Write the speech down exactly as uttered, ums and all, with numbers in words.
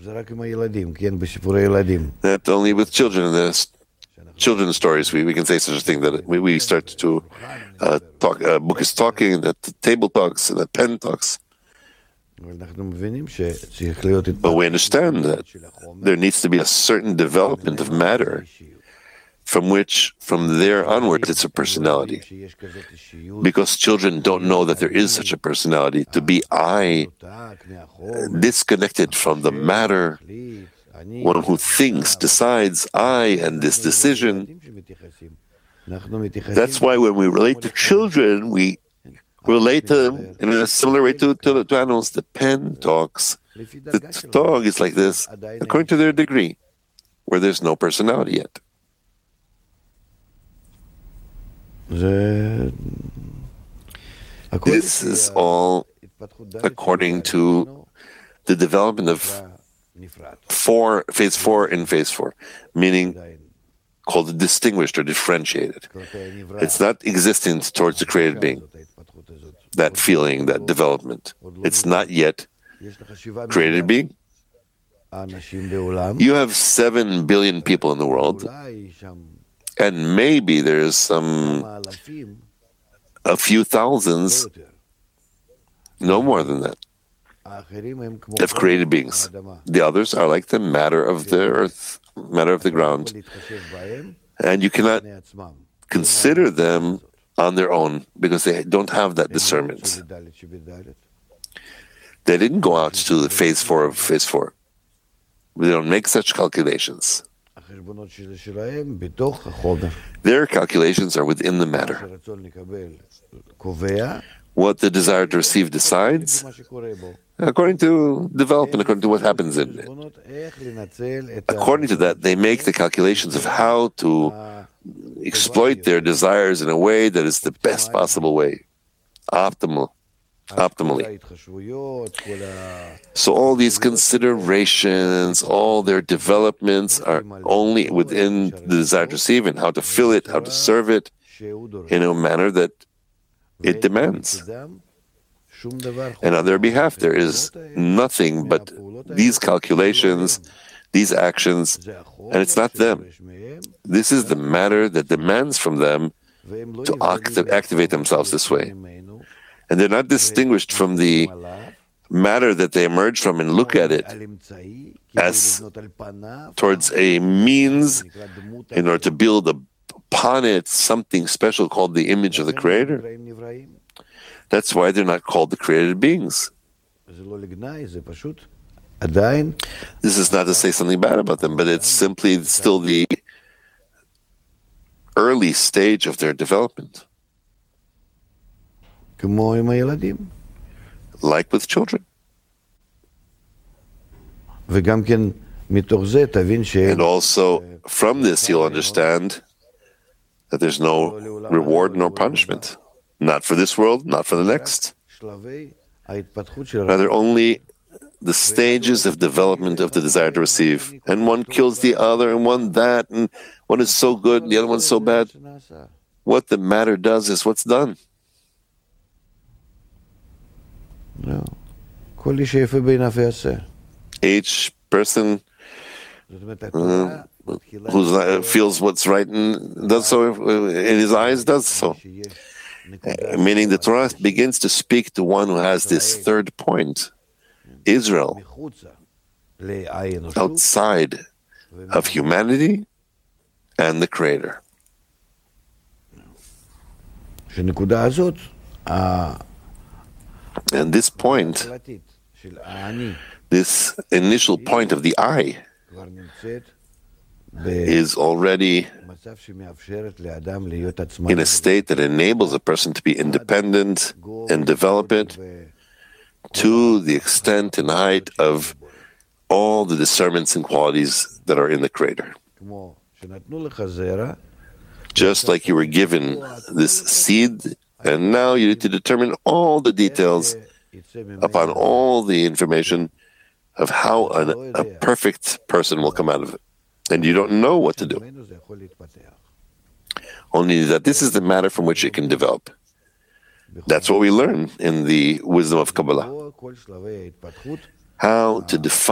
That only with children in the children's stories we, we can say such a thing, that we, we start to uh, talk, a book is talking, that the table talks, and the pen talks. But we understand that there needs to be a certain development of matter from which, from there onwards, it's a personality. Because children don't know that there is such a personality. To be I, disconnected from the matter, one who thinks, decides, I, and this decision. That's why when we relate to children, we relate to them in a similar way to, to, to animals. The pen talks. The dog is like this, according to their degree, where there's no personality yet. This is all according to the development of four, phase four and phase four, meaning called distinguished or differentiated. It's not existent towards the created being, that feeling, that development. It's not yet created being. You have seven billion people in the world, and maybe there's some, a few thousands, no more than that, of created beings. The others are like the matter of the earth, matter of the ground, and you cannot consider them on their own because they don't have that discernment. They didn't go out to the phase four of phase four. They don't make such calculations. Their calculations are within the matter. What the desire to receive decides, according to development, according to what happens in it. According to that, they make the calculations of how to exploit their desires in a way that is the best possible way, optimal, optimally. So all these considerations, all their developments are only within the desire to receive and how to fill it, how to serve it in a manner that it demands. And on their behalf, there is nothing but these calculations, these actions, and it's not them. This is the matter that demands from them to act activate themselves this way. And they're not distinguished from the matter that they emerge from and look at it as towards a means in order to build upon it something special called the image of the Creator. That's why they're not called the created beings. This is not to say something bad about them, but it's simply still the early stage of their development. Like with children. And also, from this you'll understand that there's no reward nor punishment. Not for this world, not for the next. Rather, only the stages of development of the desire to receive. And one kills the other, and one that, and one is so good, and the other one's so bad. What the matter does is what's done. Each person uh, who feels what's right and does so in his eyes does so. Uh, meaning the Torah begins to speak to one who has this third point, Israel, outside of humanity and the Creator. And this point, this initial point of the I, is already in a state that enables a person to be independent and develop it to the extent and height of all the discernments and qualities that are in the Creator. Just like you were given this seed, and now you need to determine all the details upon all the information of how an, a perfect person will come out of it. And you don't know what to do. Only that this is the matter from which it can develop. That's what we learn in the wisdom of Kabbalah. How to define